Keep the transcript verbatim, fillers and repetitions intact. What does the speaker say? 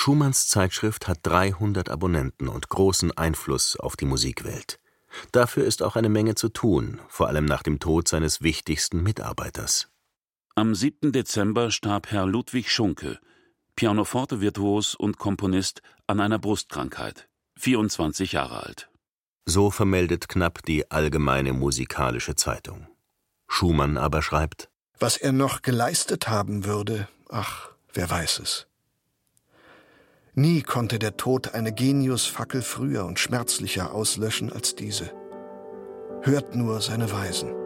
Schumanns Zeitschrift hat dreihundert Abonnenten und großen Einfluss auf die Musikwelt. Dafür ist auch eine Menge zu tun, vor allem nach dem Tod seines wichtigsten Mitarbeiters. Am siebten Dezember starb Herr Ludwig Schunke, Pianoforte-Virtuos und Komponist, an einer Brustkrankheit, vierundzwanzig Jahre alt. So vermeldet knapp die Allgemeine Musikalische Zeitung. Schumann aber schreibt: Was er noch geleistet haben würde, ach, wer weiß es. Nie konnte der Tod eine Geniusfackel früher und schmerzlicher auslöschen als diese. Hört nur seine Weisen.